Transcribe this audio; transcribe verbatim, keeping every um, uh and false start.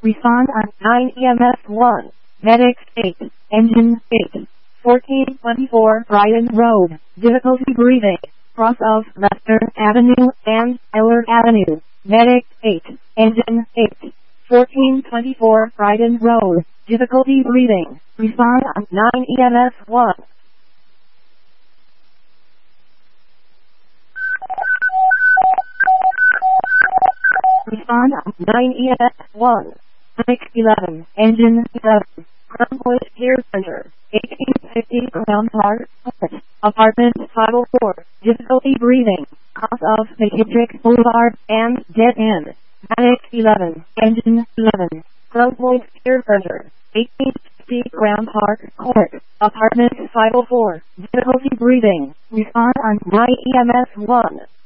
Respond on nine E M S one. Medics eight. Engine eight. fourteen twenty-four Bryan Road. Difficulty breathing. Cross of Lester Avenue and Eller Avenue. Medic eight. Engine eight. fourteen twenty-four Bryan Road. Difficulty breathing. Respond on nine E M S one. Respond on nine E M S one. Medic eleven. Engine eleven. Crown Point Care Center. eighteen fifty Ground Park. Apartment five oh four. Difficulty breathing. Cross of McKittrick Boulevard and dead end. Medic eleven. Engine eleven. Crown Point Care Center. eighteen fifty Ground Park Court. Apartment five oh four. Difficulty breathing. Respond on nine E M S one.